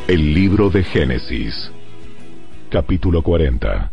El libro de Génesis, capítulo 40.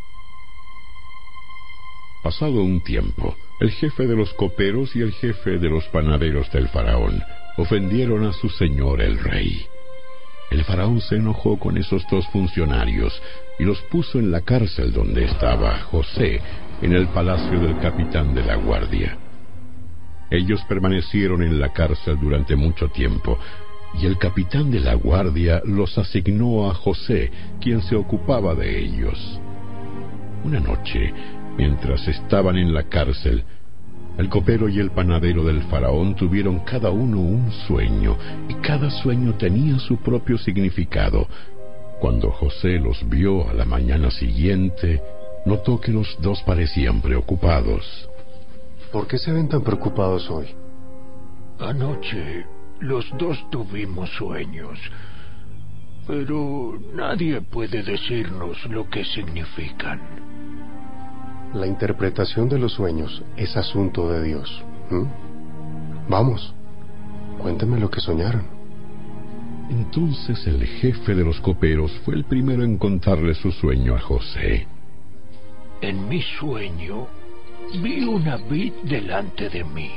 Pasado un tiempo, el jefe de los coperos y el jefe de los panaderos del faraón ofendieron a su señor el rey. El faraón se enojó con esos dos funcionarios y los puso en la cárcel donde estaba José, en el palacio del capitán de la guardia. Ellos permanecieron en la cárcel durante mucho tiempo, y el capitán de la guardia los asignó a José, quien se ocupaba de ellos. Una noche, mientras estaban en la cárcel, el copero y el panadero del faraón tuvieron cada uno un sueño, y cada sueño tenía su propio significado. Cuando José los vio a la mañana siguiente, notó que los dos parecían preocupados. ¿Por qué se ven tan preocupados hoy? Anoche los dos tuvimos sueños, pero nadie puede decirnos lo que significan. La interpretación de los sueños es asunto de Dios. Vamos, cuénteme lo que soñaron. Entonces el jefe de los coperos fue el primero en contarle su sueño a José. En mi sueño vi una vid delante de mí.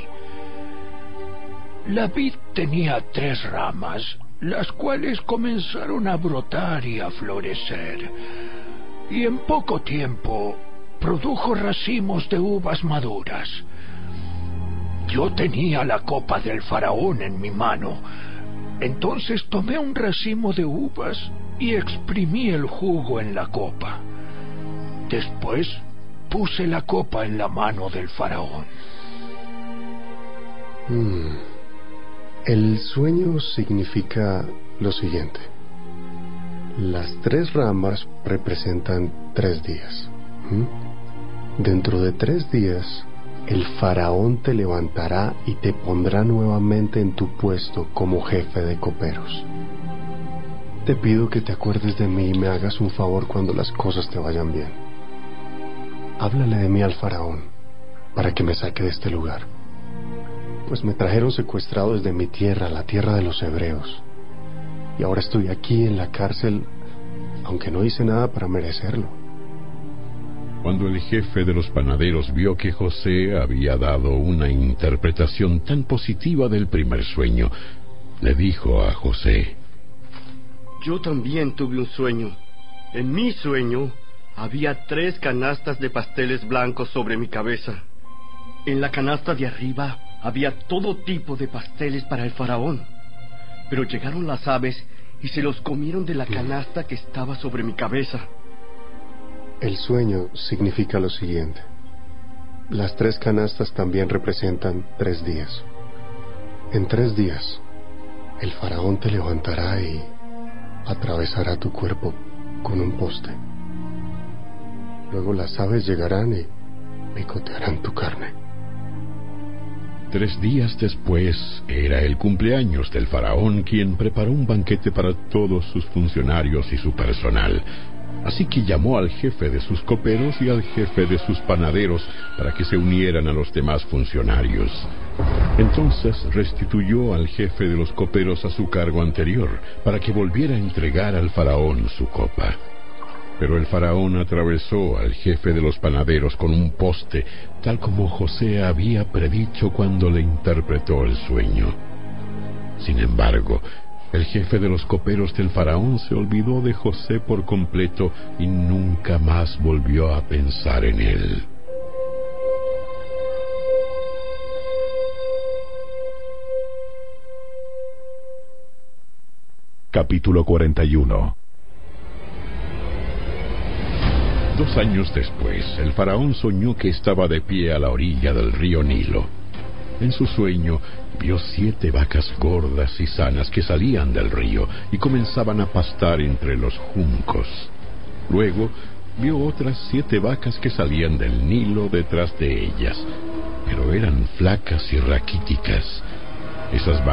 La vid tenía 3 ramas, las cuales comenzaron a brotar y a florecer, y en poco tiempo produjo racimos de uvas maduras. Yo tenía la copa del faraón en mi mano. Entonces tomé un racimo de uvas y exprimí el jugo en la copa. Después puse la copa en la mano del faraón. El sueño significa lo siguiente. Las 3 ramas representan 3 días. Dentro de 3 días, el faraón te levantará y te pondrá nuevamente en tu puesto como jefe de coperos. Te pido que te acuerdes de mí y me hagas un favor cuando las cosas te vayan bien. Háblale de mí al faraón para que me saque de este lugar, pues me trajeron secuestrado desde mi tierra, la tierra de los hebreos, y ahora estoy aquí en la cárcel, aunque no hice nada para merecerlo. Cuando el jefe de los panaderos vio que José había dado una interpretación tan positiva del primer sueño, le dijo a José: Yo también tuve un sueño. En mi sueño había 3 canastas de pasteles blancos sobre mi cabeza. En la canasta de arriba había todo tipo de pasteles para el faraón, pero llegaron las aves y se los comieron de la canasta que estaba sobre mi cabeza. El sueño significa lo siguiente. Las 3 canastas también representan 3 días. En 3 días, el faraón te levantará y atravesará tu cuerpo con un poste. Luego las aves llegarán y picotearán tu carne. 3 días después era el cumpleaños del faraón, quien preparó un banquete para todos sus funcionarios y su personal. Así que llamó al jefe de sus coperos y al jefe de sus panaderos para que se unieran a los demás funcionarios. Entonces restituyó al jefe de los coperos a su cargo anterior, para que volviera a entregar al faraón su copa. Pero el faraón atravesó al jefe de los panaderos con un poste, tal como José había predicho cuando le interpretó el sueño. Sin embargo, el jefe de los coperos del faraón se olvidó de José por completo y nunca más volvió a pensar en él. Capítulo 41. 2 años después, el faraón soñó que estaba de pie a la orilla del río Nilo. En su sueño, vio 7 vacas gordas y sanas que salían del río y comenzaban a pastar entre los juncos. Luego, vio otras 7 vacas que salían del Nilo detrás de ellas, pero eran flacas y raquíticas. Esas